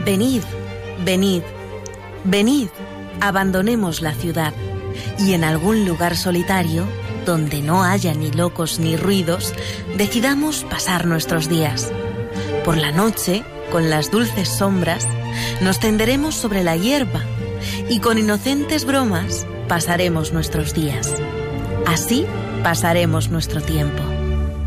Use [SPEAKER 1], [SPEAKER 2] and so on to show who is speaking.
[SPEAKER 1] Venid, venid, venid, abandonemos la ciudad y en algún lugar solitario, donde no haya ni locos ni ruidos, decidamos pasar nuestros días. Por la noche, con las dulces sombras, nos tenderemos sobre la hierba y con inocentes bromas pasaremos nuestros días. Así pasaremos nuestro tiempo.